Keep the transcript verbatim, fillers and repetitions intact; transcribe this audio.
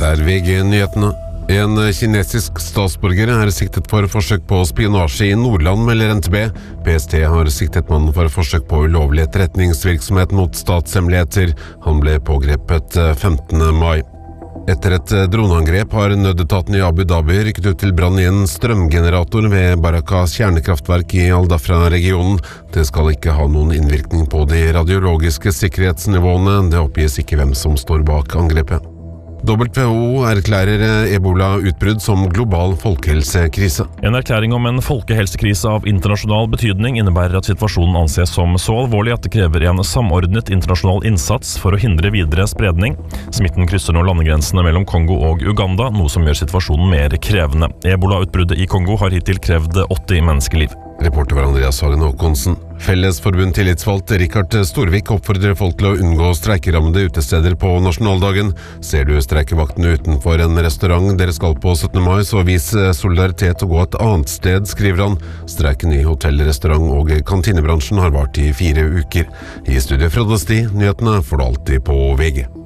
Her er V G-nyhetene. En kinesisk statsborger er siktet for forsøk på spionasje i Nordland, melder N T B. P S T har siktet mannen for forsøk på ulovlig etterretningsvirksomhet mot statshemmeligheter. Han ble pågrepet femtende mai. Etter et droneangrep har nødetaten i Abu Dhabi rykket ut til brann i en strømgenerator ved Barakas kjernekraftverk i Al-Dafra-regionen. Det skal ikke ha noen innvirkning på de radiologiske sikkerhetsnivåene. Det oppgis ikke hvem som står bak angrepet. W H O erklærer ebola-utbrudd som global folkehelsekrise. En erklæring om en folkehelsekrise av internasjonal betydning innebærer at situasjonen anses som så alvorlig at det krever en samordnet internasjonal innsats for å hindre videre spredning. Smitten krysser nå landegrensene mellom Kongo og Uganda, noe som gjør situasjonen mer krevende. Ebola-utbruddet i Kongo har hittil krevd åtti menneskeliv. Reporter var Andreas Hagen Håkonsen. Fellesforbund tillitsvalgt Rikard Storvik oppfordrer folk til å unngå streikerammede utesteder på nasjonaldagen. Ser du streikevaktene utenfor en restaurant dere skal på syttende mai, så vis solidaritet og gå et annet sted, skriver han. Streiken i hotell, restaurant og kantinebransjen har vart i fire uker. I studio Frode Sti, nyhetene får du alltid på V G.